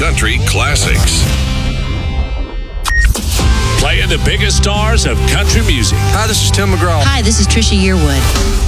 country classics. Playing the biggest stars of country music. Hi, this is Tim McGraw. Hi, this is Trisha Yearwood.